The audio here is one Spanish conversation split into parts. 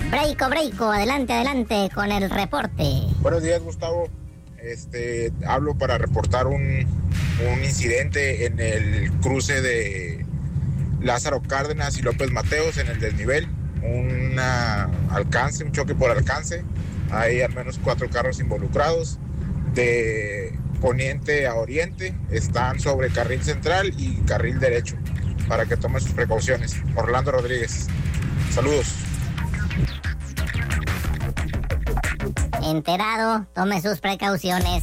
Breiko, adelante con el reporte. Buenos días, Gustavo. Hablo para reportar un incidente en el cruce de Lázaro Cárdenas y López Mateos en el desnivel. Un choque por alcance. Hay al menos 4 carros involucrados. De poniente a oriente, están sobre carril central y carril derecho, para que tome sus precauciones. Orlando Rodríguez. Saludos. Enterado, tome sus precauciones.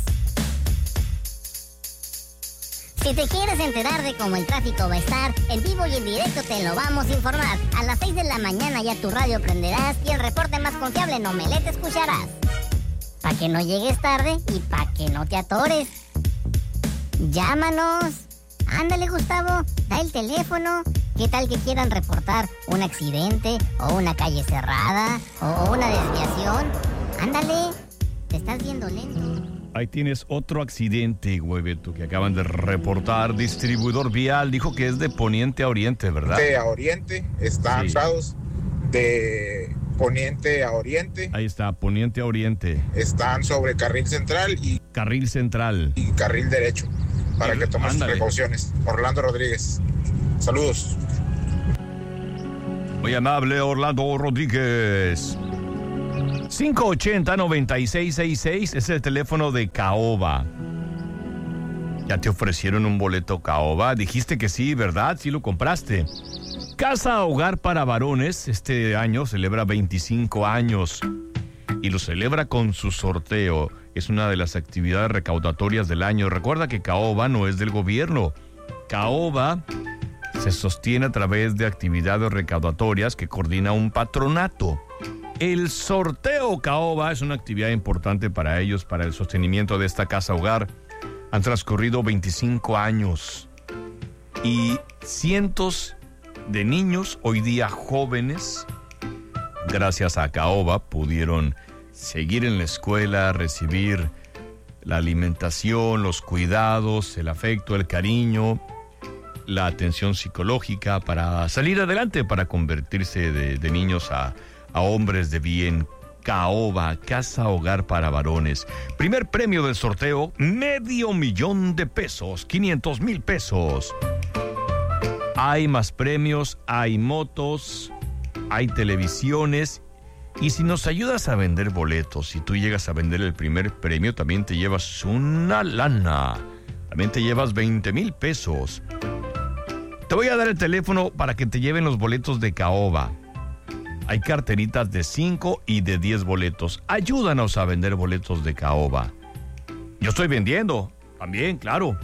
Si te quieres enterar de cómo el tráfico va a estar, en vivo y en directo te lo vamos a informar. A las 6 de la mañana ya tu radio prenderás y el reporte más confiable en Omelette escucharás. Para que no llegues tarde y para que no te atores. Llámanos. Ándale, Gustavo, da el teléfono. ¿Qué tal que quieran reportar un accidente o una calle cerrada o una desviación? Ándale, te estás viendo lento. Ahí tienes otro accidente, Hueveto, que acaban de reportar. Distribuidor vial dijo que es de poniente a oriente, ¿verdad? De a oriente, están usados de poniente a oriente. Ahí está, poniente a oriente. Están sobre carril central y carril central y carril derecho, para que tomes sus precauciones. Orlando Rodríguez. Saludos. Muy amable, Orlando Rodríguez. 580-9666 es el teléfono de Caoba. ¿Ya te ofrecieron un boleto Caoba? Dijiste que sí, ¿verdad? Sí lo compraste. Casa Hogar para Varones este año celebra 25 años y lo celebra con su sorteo. Es una de las actividades recaudatorias del año. Recuerda que Caoba no es del gobierno. Caoba se sostiene a través de actividades recaudatorias que coordina un patronato. El sorteo Caoba es una actividad importante para ellos, para el sostenimiento de esta casa hogar. Han transcurrido 25 años y cientos de niños, hoy día jóvenes, gracias a Caoba pudieron seguir en la escuela, recibir la alimentación, los cuidados, el afecto, el cariño, la atención psicológica para salir adelante, para convertirse de niños a hombres de bien. Caoba, Casa Hogar para Varones. Primer premio del sorteo, $500,000, 500,000 pesos. Hay más premios, hay motos, hay televisiones. Y si nos ayudas a vender boletos, si tú llegas a vender el primer premio, también te llevas una lana. También te llevas 20,000 pesos. Te voy a dar el teléfono para que te lleven los boletos de Caoba. Hay carteritas de 5 y de 10 boletos. Ayúdanos a vender boletos de Caoba. Yo estoy vendiendo, también, claro.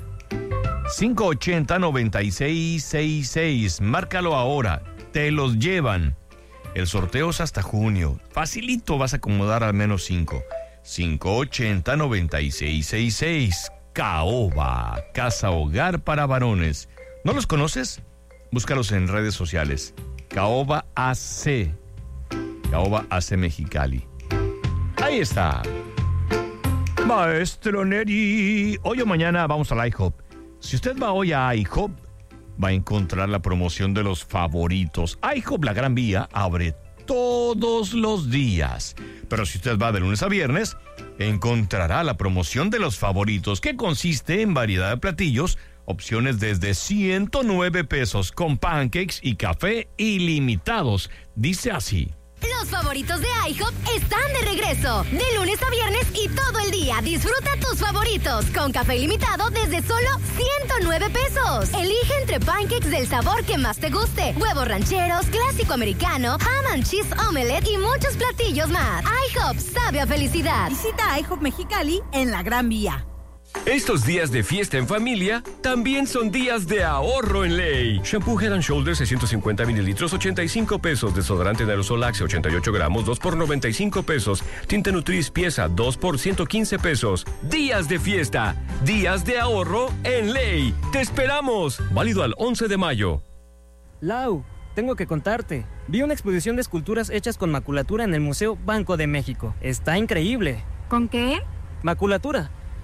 580-9666. Márcalo ahora. Te los llevan. El sorteo es hasta junio. Facilito, vas a acomodar al menos 5. 580-9666. Caoba, Casa Hogar para Varones. ¿No los conoces? Búscalos en redes sociales. Caoba AC. Caoba AC Mexicali. Ahí está. Maestro Neri. Hoy o mañana vamos al IHOP. Si usted va hoy a IHOP, va a encontrar la promoción de los favoritos. IHOP La Gran Vía abre todos los días. Pero si usted va de lunes a viernes, encontrará la promoción de los favoritos, que consiste en variedad de platillos, opciones desde 109 pesos, con pancakes y café ilimitados. Dice así. Los favoritos de IHOP están de regreso. De lunes a viernes y todo el día. Disfruta tus favoritos con café ilimitado desde solo 109 pesos. Elige entre pancakes del sabor que más te guste, huevos rancheros, clásico americano, ham and cheese omelette y muchos platillos más. IHOP sabe a felicidad. Visita IHOP Mexicali en La Gran Vía. Estos días de fiesta en familia también son días de ahorro en ley. Shampoo Head and Shoulders 650 mililitros, 85 pesos. Desodorante en aerosol Axe 88 gramos, 2 por 95 pesos. Tinta Nutris pieza, 2 por 115 pesos. Días de fiesta, días de ahorro en ley. ¡Te esperamos! Válido al 11 de mayo. Lau, tengo que contarte. Vi una exposición de esculturas hechas con maculatura en el Museo Banco de México. Está increíble. ¿Con qué? Maculatura.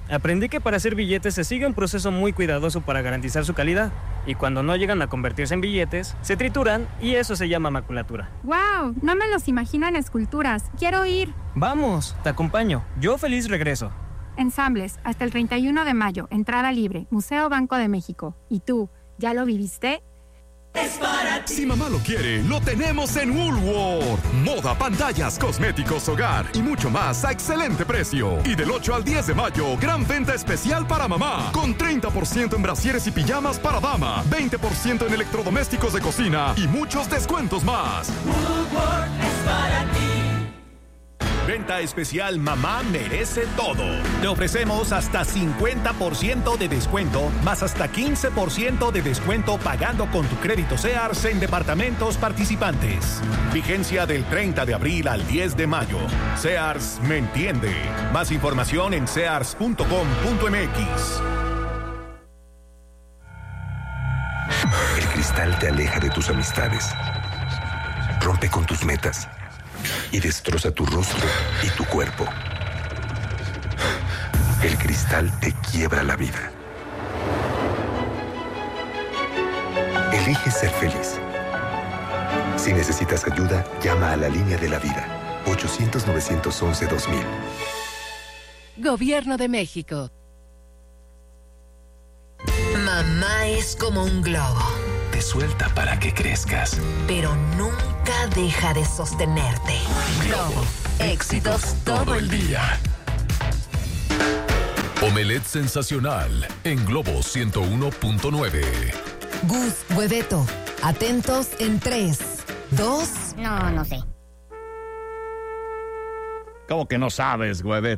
Aprendí que para hacer billetes se sigue un proceso muy cuidadoso para garantizar su calidad. Y cuando no llegan a convertirse en billetes, se trituran y eso se llama maculatura. ¡Wow! No me los imagino en esculturas. ¡Quiero ir! Vamos, te acompaño. Yo feliz regreso. Ensambles, hasta el 31 de mayo. Entrada libre. Museo Banco de México. ¿Y tú, ya lo viviste? Es para ti. Si mamá lo quiere, lo tenemos en Woolworth. Moda, pantallas, cosméticos, hogar y mucho más a excelente precio. Y del 8 al 10 de mayo, gran venta especial para mamá. Con 30% en brasieres y pijamas para dama, 20% en electrodomésticos de cocina y muchos descuentos más. Woolworth es para ti. Venta especial Mamá Merece Todo. Te ofrecemos hasta 50% de descuento, más hasta 15% de descuento pagando con tu crédito Sears en departamentos participantes. Vigencia del 30 de abril al 10 de mayo. Sears me entiende. Más información en sears.com.mx. El cristal te aleja de tus amistades, rompe con tus metas y destroza tu rostro y tu cuerpo. El cristal te quiebra la vida. Elige ser feliz. Si necesitas ayuda, llama a la línea de la vida. 800-911-2000. Gobierno de México. Mamá es como un globo. Te suelta para que crezcas, pero nunca deja de sostenerte. Globo. Éxitos todo el día. Omelette sensacional en Globo 101.9. Gus, Hueveto, atentos en 3, 2... No sé. ¿Cómo que no sabes, Hueveto?